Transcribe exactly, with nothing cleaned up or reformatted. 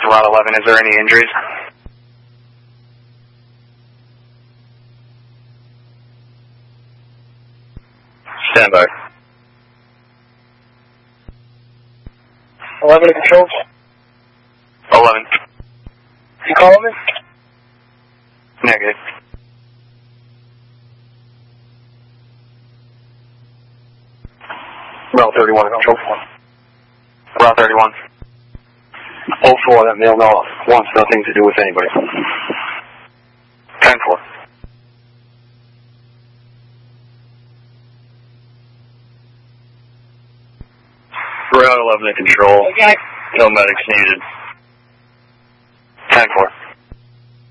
Route eleven, is there any injuries? Stand by. eleven to control. eleven. You calling me? Negative. Route thirty-one to control. Route thirty-one. oh four, that male no wants nothing to do with anybody. ten four. Route eleven to control. Okay. No medics needed. ten four.